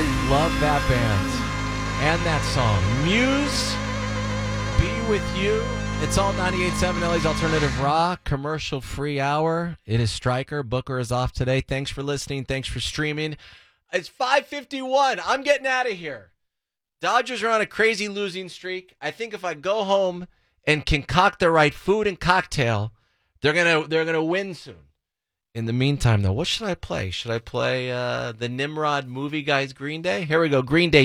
I love that band and that song. Muse, Be With You. It's all 98.7 LA's Alternative Rock, commercial-free hour. It is Stryker. Booker is off today. Thanks for listening. Thanks for streaming. It's 5:51. I'm getting out of here. Dodgers are on a crazy losing streak. I think if I go home and concoct the right food and cocktail, they're gonna win soon. In the meantime, though, what should I play? Should I play the Nimrod Movie Guys Green Day? Here we go. Green Day.